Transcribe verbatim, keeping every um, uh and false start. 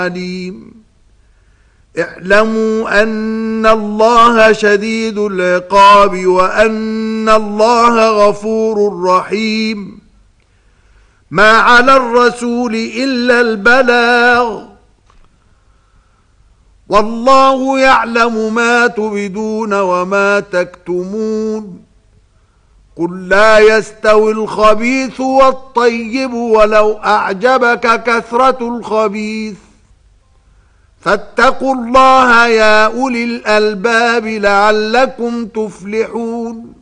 عليم. اعلموا أن الله شديد العقاب وأن الله غفور رحيم. ما على الرسول إلا البلاغ والله يعلم ما تبدون وما تكتمون. قل لا يستوي الخبيث والطيب ولو أعجبك كثرة الخبيث فاتقوا الله يا أولي الألباب لعلكم تفلحون.